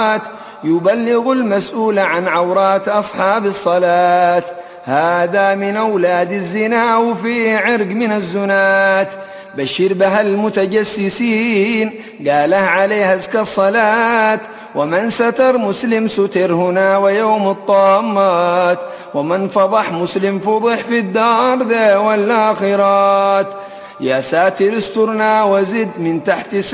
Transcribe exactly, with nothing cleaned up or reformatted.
يبلغ المسؤول عن عورات أصحاب الصلاة. هذا من أولاد الزنا وفيه عرق من الزنات. بشر بها المتجسسين قاله عليها أزكى الصلاة. ومن ستر مسلم ستر هنا ويوم الطامات. ومن فضح مسلم فضح في الدار ذا والآخرات. يا ساتر استرنا وزد من تحت